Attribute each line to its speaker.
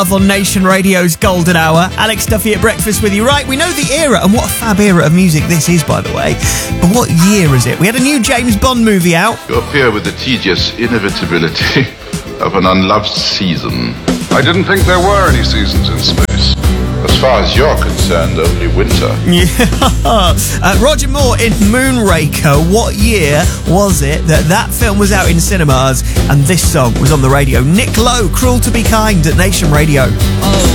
Speaker 1: On Nation Radio's Golden Hour. Alex Duffy at breakfast with you. Right, we know the era, and what a fab era of music this is, by the way. But what year is it? We had a new James Bond movie out.
Speaker 2: You appear with the tedious inevitability of an unloved season.
Speaker 3: I didn't think there were any seasons in space.
Speaker 2: As far as you're concerned, only winter.
Speaker 1: Yeah. Roger Moore in Moonraker. What year was it that film was out in cinemas and this song was on the radio? Nick Lowe, Cruel to Be Kind at Nation Radio.